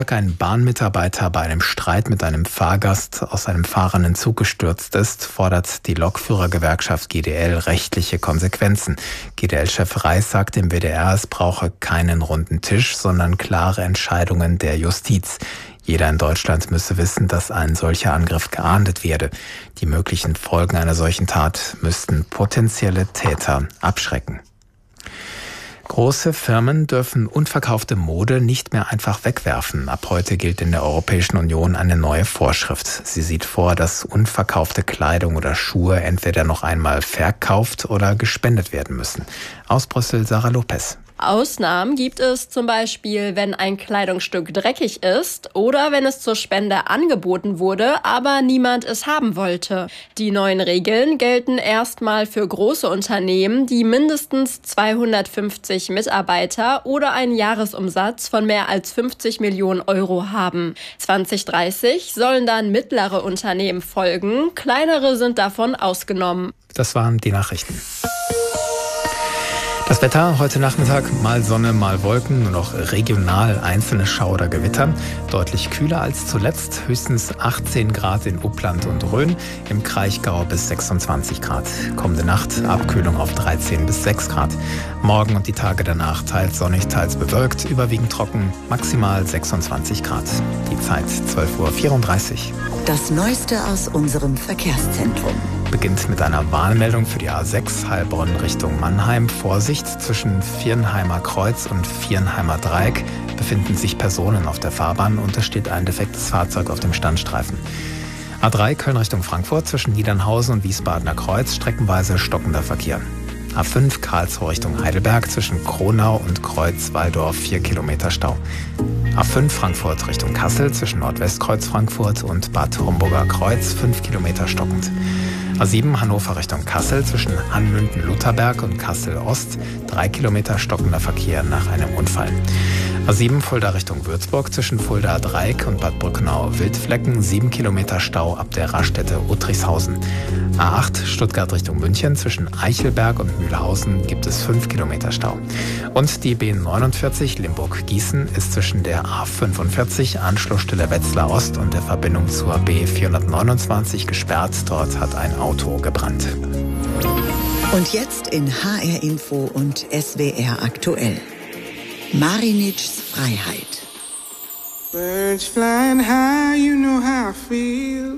Ein Bahnmitarbeiter bei einem Streit mit einem Fahrgast aus einem fahrenden Zug gestürzt ist, fordert die Lokführergewerkschaft GDL rechtliche Konsequenzen. GDL-Chef Reis sagt im WDR, es brauche keinen runden Tisch, sondern klare Entscheidungen der Justiz. Jeder in Deutschland müsse wissen, dass ein solcher Angriff geahndet werde. Die möglichen Folgen einer solchen Tat müssten potenzielle Täter abschrecken. Große Firmen dürfen unverkaufte Mode nicht mehr einfach wegwerfen. Ab heute gilt in der Europäischen Union eine neue Vorschrift. Sie sieht vor, dass unverkaufte Kleidung oder Schuhe entweder noch einmal verkauft oder gespendet werden müssen. Aus Brüssel, Sarah Lopez. Ausnahmen gibt es zum Beispiel, wenn ein Kleidungsstück dreckig ist oder wenn es zur Spende angeboten wurde, aber niemand es haben wollte. Die neuen Regeln gelten erstmal für große Unternehmen, die mindestens 250 Mitarbeiter oder einen Jahresumsatz von mehr als 50 Millionen Euro haben. 2030 sollen dann mittlere Unternehmen folgen, kleinere sind davon ausgenommen. Das waren die Nachrichten. Das Wetter heute Nachmittag, mal Sonne, mal Wolken, nur noch regional einzelne Schauer oder Gewitter. Deutlich kühler als zuletzt, höchstens 18 Grad in Uppland und Rhön, im Kraichgau bis 26 Grad. Kommende Nacht Abkühlung auf 13 bis 6 Grad. Morgen und die Tage danach teils sonnig, teils bewölkt, überwiegend trocken, maximal 26 Grad. Die Zeit 12:34 Uhr. Das Neueste aus unserem Verkehrszentrum. Beginnt mit einer Warnmeldung für die A6 Heilbronn Richtung Mannheim. Vorsicht, zwischen Viernheimer Kreuz und Viernheimer Dreieck befinden sich Personen auf der Fahrbahn und es steht ein defektes Fahrzeug auf dem Standstreifen. A3 Köln Richtung Frankfurt zwischen Niedernhausen und Wiesbadener Kreuz streckenweise stockender Verkehr. A5 Karlsruhe Richtung Heidelberg zwischen Kronau und Kreuz-Walldorf 4 Kilometer Stau. A5 Frankfurt Richtung Kassel zwischen Nordwestkreuz Frankfurt und Bad Homburger Kreuz 5 Kilometer stockend. A7 Hannover Richtung Kassel zwischen Hanmünden-Lutherberg und Kassel-Ost 3 Kilometer stockender Verkehr nach einem Unfall. A7 Fulda Richtung Würzburg zwischen Fulda Dreieck und Bad Brückenau-Wildflecken 7 Kilometer Stau ab der Raststätte Uttrichshausen. A8 Stuttgart Richtung München zwischen Eichelberg und Mühlhausen gibt es 5 Kilometer Stau. Und die B49 Limburg-Gießen ist zwischen der A45 Anschlussstelle Wetzlar Ost und der Verbindung zur B429 gesperrt. Dort hat ein Auto gebrannt. Und jetzt in HR Info und SWR aktuell. Marinitschs Freiheit. Birds flying high, you know how I feel.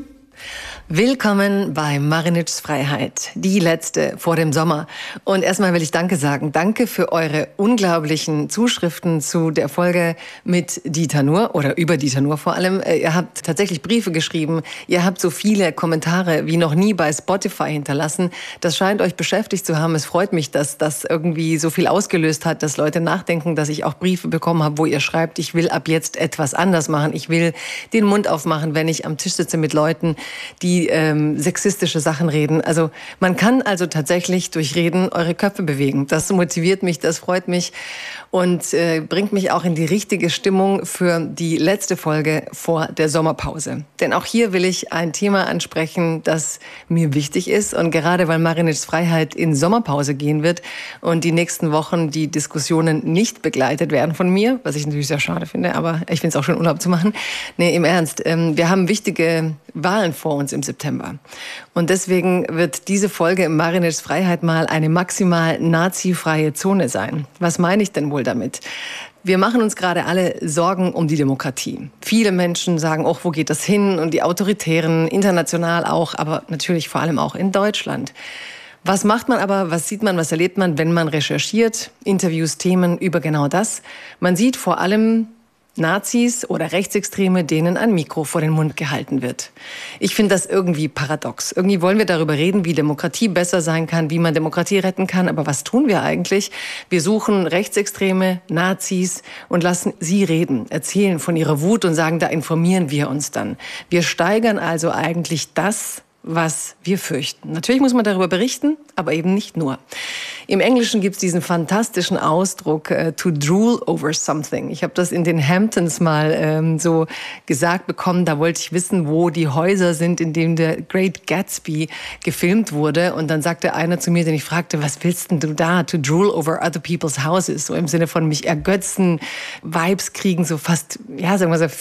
Willkommen bei Marinitschs Freiheit, die letzte vor dem Sommer. Und erstmal will ich Danke sagen. Danke für eure unglaublichen Zuschriften zu der Folge mit Dieter Nuhr oder über Dieter Nuhr vor allem. Ihr habt tatsächlich Briefe geschrieben. Ihr habt so viele Kommentare wie noch nie bei Spotify hinterlassen. Das scheint euch beschäftigt zu haben. Es freut mich, dass das irgendwie so viel ausgelöst hat, dass Leute nachdenken, dass ich auch Briefe bekommen habe, wo ihr schreibt, ich will ab jetzt etwas anders machen. Ich will den Mund aufmachen, wenn ich am Tisch sitze mit Leuten, die sexistische Sachen reden. Also man kann also tatsächlich durch Reden eure Köpfe bewegen. Das motiviert mich, das freut mich und bringt mich auch in die richtige Stimmung für die letzte Folge vor der Sommerpause. Denn auch hier will ich ein Thema ansprechen, das mir wichtig ist. Und gerade weil Marinitschs Freiheit in Sommerpause gehen wird und die nächsten Wochen die Diskussionen nicht begleitet werden von mir, was ich natürlich sehr schade finde, aber ich finde es auch schön, Urlaub zu machen. Nee, im Ernst. Wir haben wichtige Wahlen vor uns im September. Und deswegen wird diese Folge im Marinitschs Freiheit mal eine maximal nazifreie Zone sein. Was meine ich denn wohl damit? Wir machen uns gerade alle Sorgen um die Demokratie. Viele Menschen sagen, wo geht das hin? Und die Autoritären, international auch, aber natürlich vor allem auch in Deutschland. Was macht man aber, was sieht man, was erlebt man, wenn man recherchiert, Interviews, Themen über genau das? Man sieht vor allem Nazis oder Rechtsextreme, denen ein Mikro vor den Mund gehalten wird. Ich finde das irgendwie paradox. Irgendwie wollen wir darüber reden, wie Demokratie besser sein kann, wie man Demokratie retten kann. Aber was tun wir eigentlich? Wir suchen Rechtsextreme, Nazis und lassen sie reden, erzählen von ihrer Wut und sagen, da informieren wir uns dann. Wir steigern also eigentlich das, was wir fürchten. Natürlich muss man darüber berichten, aber eben nicht nur. Im Englischen gibt es diesen fantastischen Ausdruck to drool over something. Ich habe das in den Hamptons mal so gesagt bekommen. Da wollte ich wissen, wo die Häuser sind, in denen der Great Gatsby gefilmt wurde. Und dann sagte einer zu mir, den ich fragte, was willst denn du da? To drool over other people's houses. So im Sinne von mich ergötzen, Vibes kriegen, so fast, ja, sagen wir so,